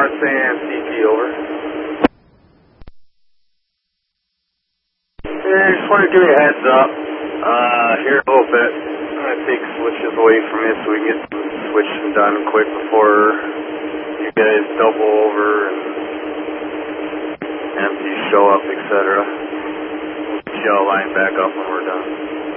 Sam, CG, over. Yeah, just wanted to give you a heads up. Here a little bit. I'm going to take switches away from you so we can get some switching done quick before you guys double over and empty show up, etc. We'll get you all lined back up when we're done.